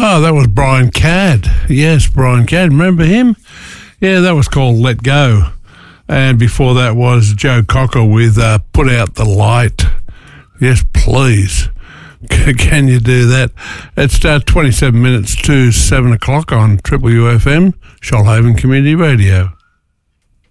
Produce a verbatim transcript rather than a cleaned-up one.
Oh, that was Brian Cadd. Yes, Brian Cadd. Remember him? Yeah, that was called Let Go. And before that was Joe Cocker with uh, Put Out the Light. Yes, please. Can you do that? It's uh, twenty-seven minutes to seven o'clock on Triple U F M, Shoalhaven Community Radio.